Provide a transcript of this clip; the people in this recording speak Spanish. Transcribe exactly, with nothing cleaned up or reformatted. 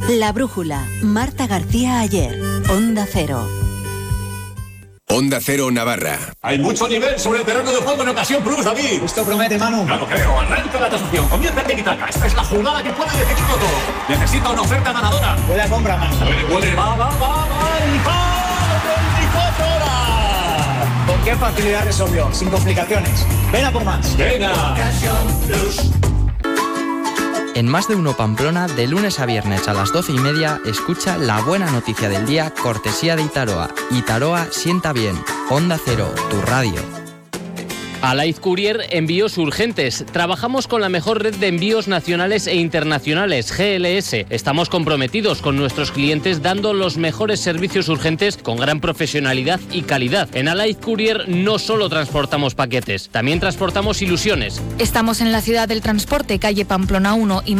La Brújula, Marta García Ayer, Onda Cero. Onda Cero Navarra. Hay mucho nivel sobre el terreno de juego en Ocasión Plus, David. Esto promete, Manu. Ya lo creo. Arranca la tasación. Comienza el tiki-taka. Esta es la jugada que puede definirlo todo. Necesita una oferta ganadora. Puede a compra, Manu. Puede, puede. Va, va, va, va. El veinticuatro horas. ¿Con qué facilidad resolvió? Sin complicaciones. Ven a por más. Venga. Ocasión Plus. En Más de Uno Pamplona, de lunes a viernes a las doce y media, escucha la buena noticia del día, cortesía de Itaroa. Itaroa sienta bien. Onda Cero, tu radio. Alight Courier, envíos urgentes. Trabajamos con la mejor red de envíos nacionales e internacionales, G L S. Estamos comprometidos con nuestros clientes dando los mejores servicios urgentes con gran profesionalidad y calidad. En Alight Courier no solo transportamos paquetes, también transportamos ilusiones. Estamos en la ciudad del transporte, calle Pamplona uno y